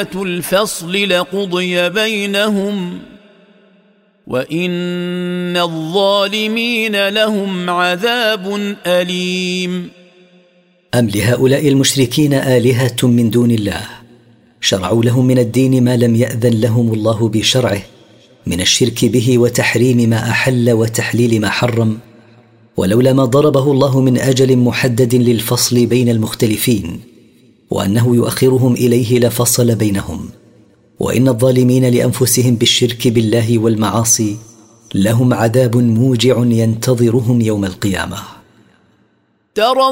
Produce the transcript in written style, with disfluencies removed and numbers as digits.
الفصل لقضي بينهم وإن الظالمين لهم عذاب أليم. أم لهؤلاء المشركين آلهة من دون الله شرعوا لهم من الدين ما لم يأذن لهم الله بشرعه من الشرك به وتحريم ما أحل وتحليل ما حرم، ولولا ما ضربه الله من أجل محدد للفصل بين المختلفين وأنه يؤخرهم إليه لفصل بينهم. وإن الظالمين لأنفسهم بالشرك بالله والمعاصي لهم عذاب موجع ينتظرهم يوم القيامة.